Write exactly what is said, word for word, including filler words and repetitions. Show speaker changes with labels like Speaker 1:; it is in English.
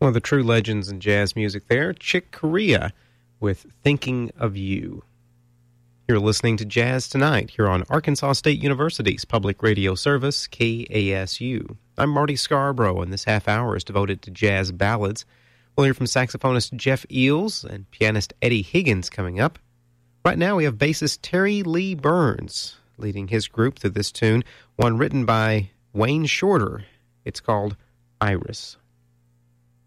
Speaker 1: One of the true legends in jazz music there, Chick Corea, with Thinking of You. You're listening to Jazz Tonight here on Arkansas State University's public radio service, K A S U. I'm Marty Scarborough, and this half hour is devoted to jazz ballads. We'll hear from saxophonist Jeff Eels and pianist Eddie Higgins coming up. Right now we have bassist Terry Lee Burns leading his group through this tune, one written by Wayne Shorter. It's called Iris.